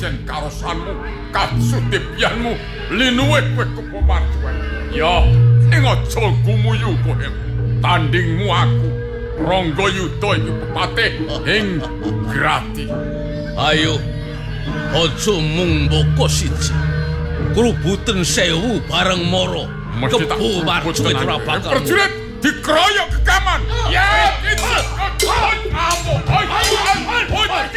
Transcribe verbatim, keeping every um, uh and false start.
senajan karosanmu kasutipianmu linuwe kowe kepamarjuan ya ing aja gumuyu kowe tandingmu aku Rangga Yuda iki pepatih ing Grati. Ayo aja mung mboko siji krubuten sewu bareng mara kebo marjuit ora bakal prajurit dikeroyok ke kaman ya itu kamu